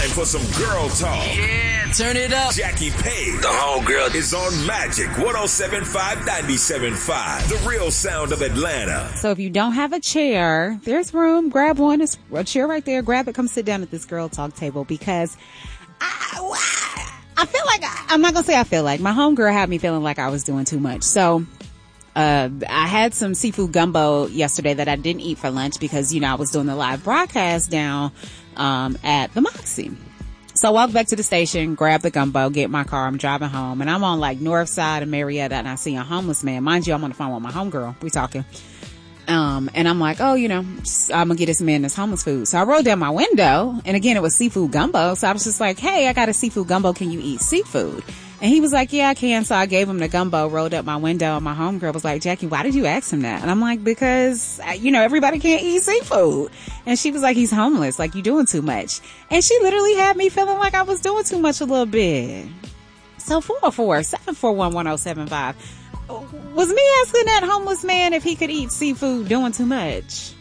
for some girl talk. Yeah, turn it up. Jackie Page, the homegirl, is on Magic 107.5, 97.5, the real sound of Atlanta. So if you don't have a chair, there's room. Grab one. It's a chair right there. Grab it. Come sit down at this girl talk table because I feel like, I'm not going to say I feel like, my homegirl had me feeling like I was doing too much. So I had some seafood gumbo yesterday that I didn't eat for lunch because, I was doing the live broadcast down at the Moxie. So I walk back to the station, grab the gumbo, get in my car. I'm driving home, and I'm on like north side of Marietta, and I see a homeless man. Mind you, I'm on the phone with my homegirl. We talking. And I'm like, I'm gonna get this man this homeless food. So I rolled down my window, and again, it was seafood gumbo. So I was just like, hey, I got a seafood gumbo. Can you eat seafood? And he was like, yeah, I can. So I gave him the gumbo, rolled up my window, and my homegirl was like, Jackie, why did you ask him that? And I'm like, because, everybody can't eat seafood. And she was like, he's homeless. Like, you doing too much. And she literally had me feeling like I was doing too much a little bit. So 404-741-1075. Was me asking that homeless man if he could eat seafood doing too much?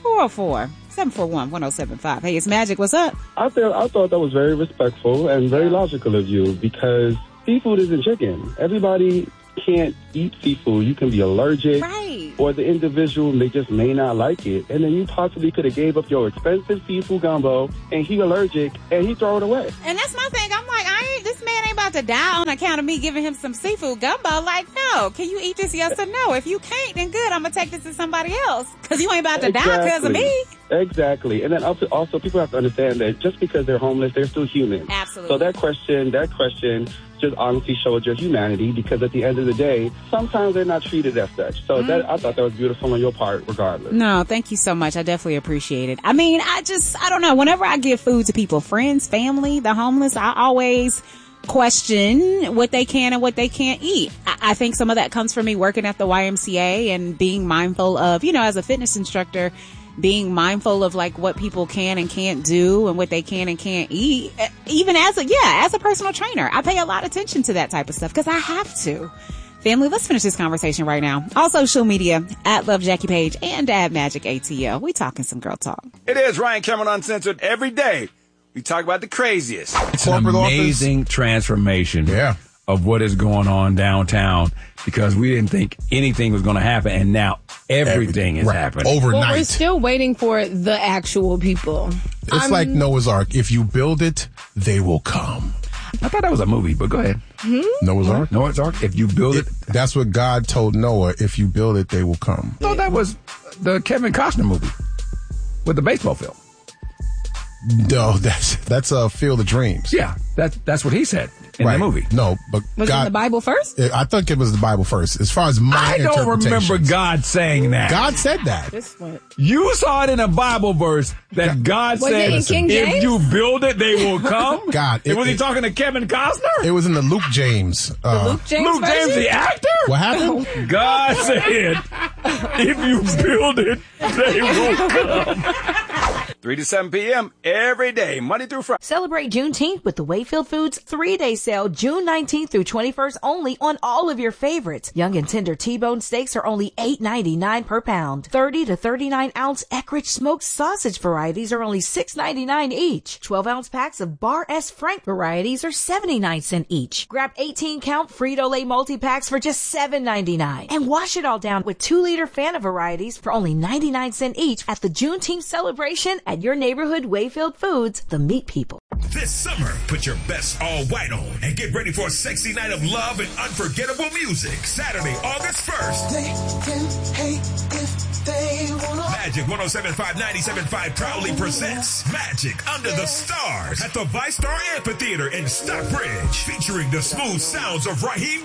404-741-1075. Hey, it's Magic. What's up? I thought that was very respectful and very logical of you because seafood isn't chicken. Everybody can't eat seafood. You can be allergic, right? Or the individual may not like it, and then you possibly could have gave up your expensive seafood gumbo, and he allergic, and he throw it away. And that's my thing. I'm like, this man ain't about to die on account of me giving him some seafood gumbo. Like, no, can you eat this? Yes or no? If you can't, then good. I'm gonna take this to somebody else because you ain't about to die because of me. Exactly. And then also people have to understand that just because they're homeless, they're still human. Absolutely. So that question just honestly showed your humanity because at the end of the day, sometimes they're not treated as such. So I thought that was beautiful on your part regardless. No, thank you so much. I definitely appreciate it. I mean, I don't know. Whenever I give food to people, friends, family, the homeless, I always question what they can and what they can't eat. I think some of that comes from me working at the YMCA and being mindful of, as a fitness instructor, being mindful of like what people can and can't do and what they can and can't eat. Even as a personal trainer, I pay a lot of attention to that type of stuff because I have to. Family, let's finish this conversation right now. All social media at Love Jackie Page and at Magic ATL. We talking some girl talk. It is Ryan Cameron Uncensored. Every day we talk about the craziest. It's an amazing transformation of what is going on downtown because we didn't think anything was going to happen, and now everything is happening. Overnight. Well, we're still waiting for the actual people. It's like Noah's Ark. If you build it, they will come. I thought that was a movie, but go ahead. Noah's Ark? Noah's Ark, if you build it. That's what God told Noah. If you build it, they will come. I thought that was the Kevin Costner movie with the baseball field. No, that's a Field of Dreams. Yeah, that's what he said in the movie. No, but was God, it in the Bible first? I think it was the Bible first. As far as my interpretation, I don't remember God saying that. God said that. You saw it in a Bible verse that God said, if you build it, they will come. God, was he talking to Kevin Costner? It was in the Luke James. Luke James, the actor. What happened? God said, if you build it, they will come. 3 to 7 p.m. every day, Monday through Friday. Celebrate Juneteenth with the Wayfield Foods 3-day sale, June 19th through 21st only on all of your favorites. Young and tender T-bone steaks are only $8.99 per pound. 30 to 39-ounce Eckrich smoked sausage varieties are only $6.99 each. 12-ounce packs of Bar S Frank varieties are 79 cents each. Grab 18-count Frito-Lay multi-packs for just $7.99. And wash it all down with 2-liter Fanta varieties for only 99 cents each at the Juneteenth celebration at your neighborhood Wayfield Foods, the meat people. This summer, put your best all white on and get ready for a sexy night of love and unforgettable music. Saturday, August 1st. They can hate if they wanna. Magic 107.5, 97.5 proudly presents Magic Under the Stars at the ViStar Amphitheater in Stockbridge, featuring the smooth sounds of Raheem